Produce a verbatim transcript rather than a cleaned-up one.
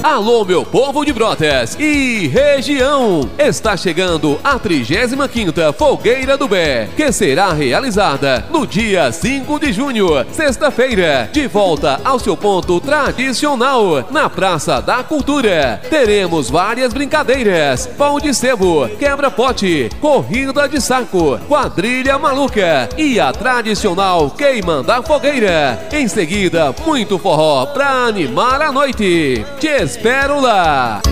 Alô, meu povo de Brotas e região! Está chegando a trigésima quinta Fogueira do Bé, que será realizada no dia cinco de junho, sexta-feira, de volta ao seu ponto tradicional, na Praça da Cultura. Teremos várias brincadeiras: pão de sebo, quebra-pote, corrida de saco, quadrilha maluca e a tradicional queima da fogueira. Em seguida, muito forró pra animar a noite. Te espero lá!